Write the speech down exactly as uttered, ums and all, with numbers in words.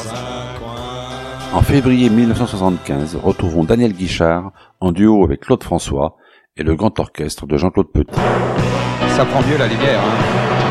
En février mille neuf cent soixante-quinze, retrouvons Daniel Guichard en duo avec Claude François et le grand orchestre de Jean-Claude Petit. Ça prend mieux la lumière, hein.